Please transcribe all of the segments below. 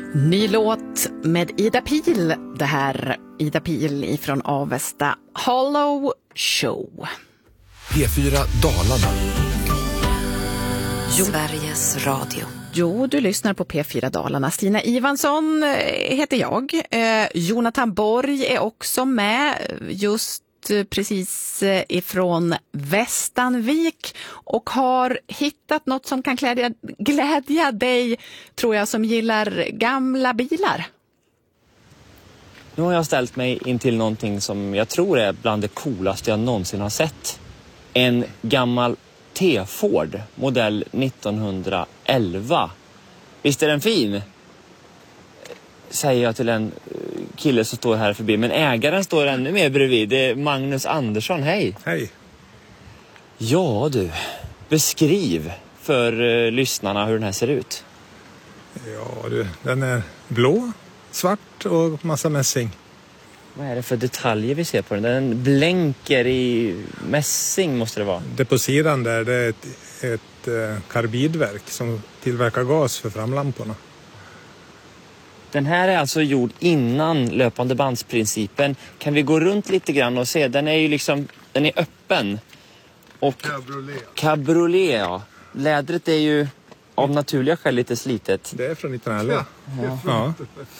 Ny låt med Ida Pil. Det här Ida Pil ifrån Avesta Hollow Show. P4 Dalarna. Sveriges Radio. Jo, du lyssnar på P4 Dalarna. Stina Ivansson heter jag. Jonathan Borg är också med, just precis ifrån Västanvik, och har hittat något som kan glädja dig, tror jag, som gillar gamla bilar. Nu har jag ställt mig in till någonting som jag tror är bland det coolaste jag någonsin har sett. En gammal T-Ford modell 1911. Visst är den fin? Säger jag till en kille som står här förbi. Men ägaren står ännu mer bredvid. Det är Magnus Andersson. Hej. Hej. Ja du, beskriv för lyssnarna hur den här ser ut. Ja du, den är blå, svart och massa mässing. Vad är det för detaljer vi ser på den? Den blänker i mässing, måste det vara. Det på sidan där, det är ett karbidverk som tillverkar gas för framlamporna. Den här är alltså gjord innan löpande bandsprincipen. Kan vi gå runt lite grann och se? Den är ju liksom, den är öppen. Och cabriolet, ja. Lädret är ju av naturliga skäl lite slitet. Det är från 1911. Ja.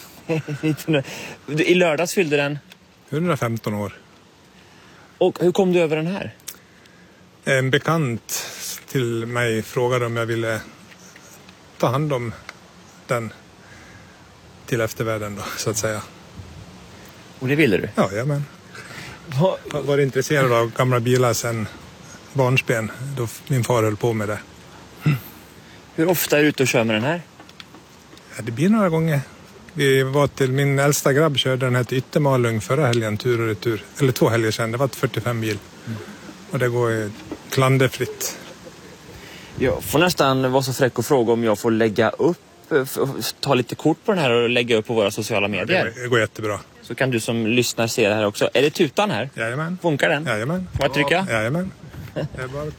I lördags fyllde den 115 år. Och hur kom du över den här? En bekant till mig frågade om jag ville ta hand om den till eftervärlden då, så att säga. Och det ville du? Ja, men. Jag var intresserad av gamla bilar sedan barnsben, då min far höll på med det. Hur ofta är du ute och kör med den här? Ja, det blir några gånger. Vi var till, min äldsta grabb körde den här till Yttermalung förra helgen, tur och retur. Eller 2 helger sedan, det var 45 mil. Och det går klanderfritt. Jag får nästan vara så fräck och fråga om jag får lägga upp, ta lite kort på den här och lägga upp på våra sociala medier. Det går jättebra. Så kan du som lyssnar se det här också. Är det tutan här? Jajamän. Funkar den? Jajamän. Får jag trycka? Jajamän. Det är bara...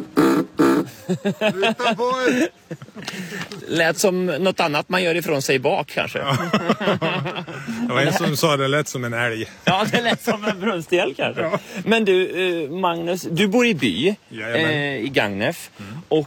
Lät som något annat man gör ifrån sig bak kanske. Ja. Det var en som sa det lät som en älg. Ja, det lät som en brunstel kanske. Ja. Men du, Magnus, du bor i by, i Gagnef. Och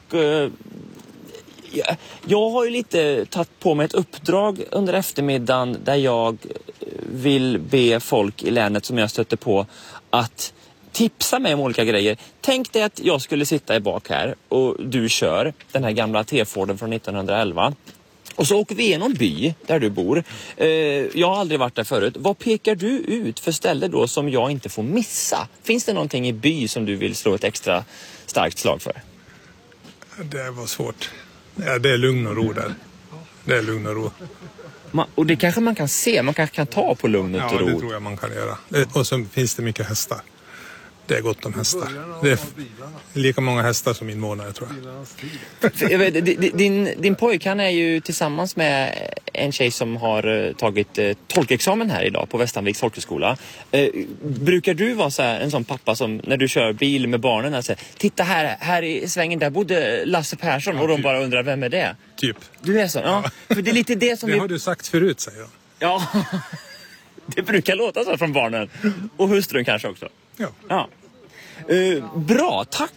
jag har ju lite tagit på mig ett uppdrag under eftermiddagen där jag vill be folk i länet som jag stöter på att tipsa mig om olika grejer. Tänk dig att jag skulle sitta i bak här och du kör den här gamla T-Forden från 1911. Och så åker vi igenom by där du bor. Jag har aldrig varit där förut. Vad pekar du ut för ställe då som jag inte får missa? Finns det någonting i by som du vill slå ett extra starkt slag för? Det var svårt. Ja, det är lugn och ro där. Det är lugn och ro. Och det kanske man kan se. Man kanske kan ta på lugnet och ro. Ja, det tror jag man kan göra. Och så finns det mycket hästar. Det är gott om hästar. Det är lika många hästar som invånare, tror jag. Din pojkan är ju tillsammans med en tjej som har tagit tolkexamen här idag på Västanviks folkhögskola. Brukar du vara så här, en sån pappa som när du kör bil med barnen och säger, titta här i svängen där bodde Lasse Persson, och de bara undrar, vem är det? Typ. Du är så, ja. För det är lite det som det har du sagt förut, säger jag. Ja, det brukar låta så från barnen. Och hustrun kanske också. Ja. Bra, tack